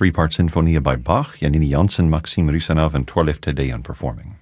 three-part Sinfonia by Bach, Janine Janssen, Maxim Rusanov, and Torleif Tedeon performing.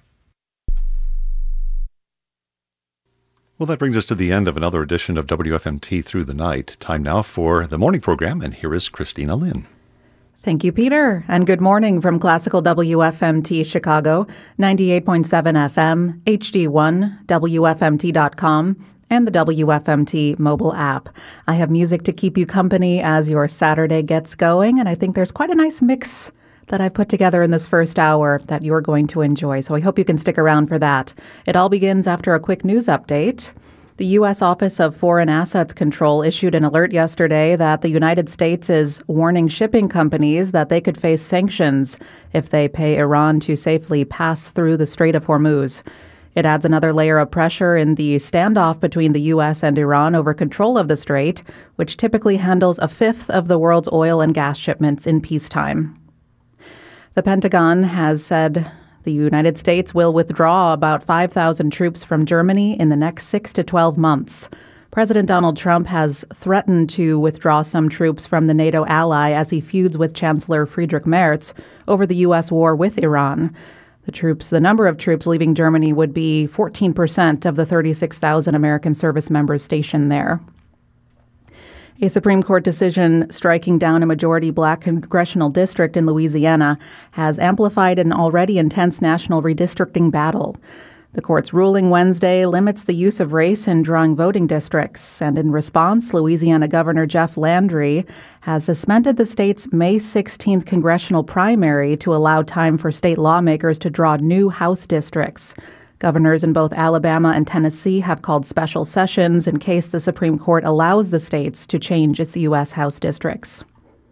Well, that brings us to the end of another edition of WFMT Through the Night. Time now for the morning program, and here is Christina Lynn. Thank you, Peter, and good morning from Classical WFMT Chicago, 98.7 FM, HD1, WFMT.com, and the WFMT mobile app. I have music to keep you company as your Saturday gets going, and I think there's quite a nice mix that I put together in this first hour that you're going to enjoy, so I hope you can stick around for that. It all begins after a quick news update. The U.S. Office of Foreign Assets Control issued an alert yesterday that the United States is warning shipping companies that they could face sanctions if they pay Iran to safely pass through the Strait of Hormuz. It adds another layer of pressure in the standoff between the U.S. and Iran over control of the strait, which typically handles a fifth of the world's oil and gas shipments in peacetime. The Pentagon has said the United States will withdraw about 5,000 troops from Germany in the next 6 to 12 months. President Donald Trump has threatened to withdraw some troops from the NATO ally as he feuds with Chancellor Friedrich Merz over the U.S. war with Iran. The number of troops leaving Germany would be 14% of the 36,000 American service members stationed there. A Supreme Court decision striking down a majority black congressional district in Louisiana has amplified an already intense national redistricting battle. The court's ruling Wednesday limits the use of race in drawing voting districts, and in response, Louisiana Governor Jeff Landry has suspended the state's May 16th congressional primary to allow time for state lawmakers to draw new House districts. Governors in both Alabama and Tennessee have called special sessions in case the Supreme Court allows the states to change its U.S. House districts.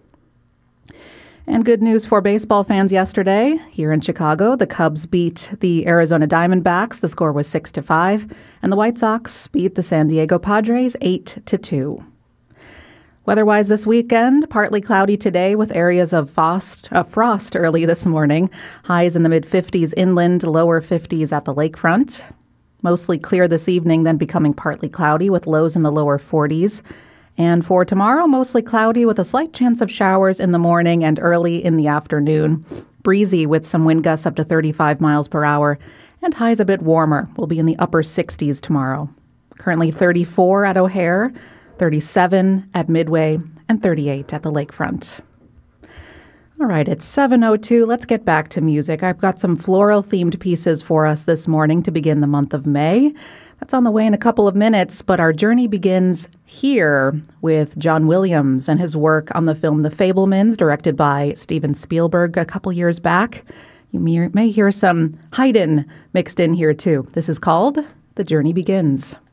And good news for baseball fans yesterday. Here in Chicago, the Cubs beat the Arizona Diamondbacks. The score was 6-5, and the White Sox beat the San Diego Padres 8-2. Weather-wise this weekend, partly cloudy today with areas of frost early this morning. Highs in the mid-50s inland, lower 50s at the lakefront. Mostly clear this evening, then becoming partly cloudy with lows in the lower 40s. And for tomorrow, mostly cloudy with a slight chance of showers in the morning and early in the afternoon. Breezy with some wind gusts up to 35 miles per hour. And highs a bit warmer. We'll be in the upper 60s tomorrow. Currently 34 at O'Hare, 37 at Midway, and 38 at the lakefront. All right, it's 7:02. Let's get back to music. I've got some floral-themed pieces for us this morning to begin the month of May. That's on the way in a couple of minutes, but our journey begins here with John Williams and his work on the film The Fabelmans, directed by Steven Spielberg a couple years back. You may hear some Haydn mixed in here, too. This is called The Journey Begins.